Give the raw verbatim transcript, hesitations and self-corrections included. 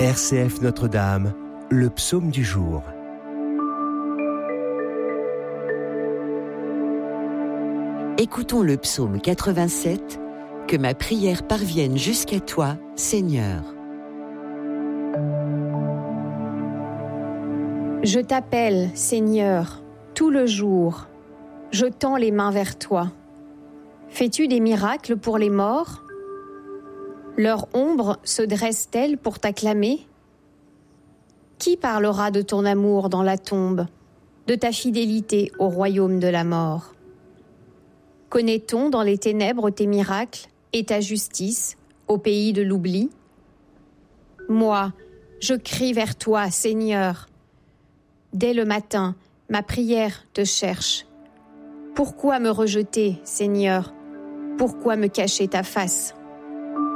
R C F Notre-Dame, le psaume du jour. Écoutons le psaume quatre-vingt-sept, que ma prière parvienne jusqu'à toi, Seigneur. Je t'appelle, Seigneur, tout le jour. Je tends les mains vers toi. Fais-tu des miracles pour les morts? Leur ombre se dresse-t-elle pour t'acclamer? Qui parlera de ton amour dans la tombe, de ta fidélité au royaume de la mort? Connaît-on dans les ténèbres tes miracles et ta justice au pays de l'oubli? Moi, je crie vers toi, Seigneur. Dès le matin, ma prière te cherche. Pourquoi me rejeter, Seigneur? Pourquoi me cacher ta face?